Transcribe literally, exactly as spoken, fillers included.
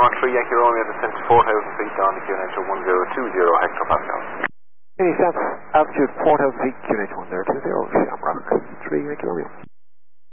Shamrock three Yankee Romeo, descent to four thousand feet down to Q N H one zero two zero hectopascals. Any south altitude four thousand feet, Q N H one zero two zero, Shamrock three Yankee Romeo.